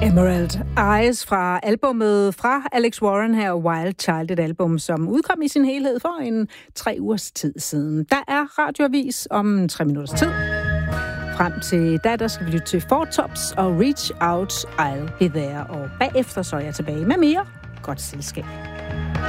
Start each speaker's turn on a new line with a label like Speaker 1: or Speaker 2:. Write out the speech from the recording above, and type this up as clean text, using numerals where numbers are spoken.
Speaker 1: Emerald Eyes fra albumet fra Alex Warren her, Wild Child, et album, som udkom i sin helhed for 3 ugers tid siden. Der er radioavis om 3 minutters tid. Frem til da, der skal vi lytte til Four Tops og Reach Out, I'll Be There. Og bagefter så er jeg tilbage med mere godt selskab.